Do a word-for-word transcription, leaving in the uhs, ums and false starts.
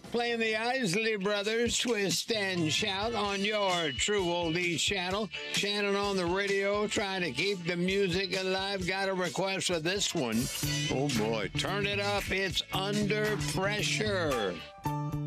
Playing the Isley Brothers, Twist and Shout on your True Oldies channel. Shannon on the radio, trying to keep the music alive. Got a request for this one. Oh boy, turn it up. It's Under Pressure.